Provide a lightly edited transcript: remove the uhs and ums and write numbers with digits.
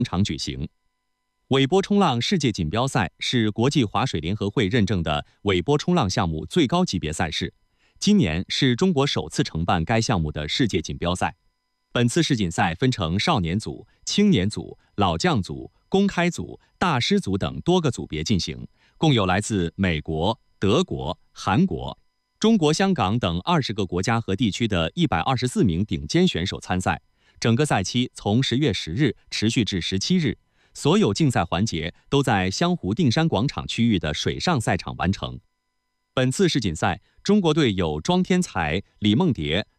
场举行。尾波冲浪世界锦标赛是国际划水联合会认证的尾波冲浪项目最高级别赛事，今年是中国首次承办该项目的世界锦标赛。本次世锦赛分成少年组、青年组、老将组、公开组、大师组等多个组别进行，共有来自美国、德国、韩国、中国香港等20个国家和地区的124名顶尖选手参赛。整个赛期从10月10日持续至17日，所有竞赛环节都在湘湖定山广场区域的水上赛场完成。本次世锦赛，中国队有庄天才、李梦蝶、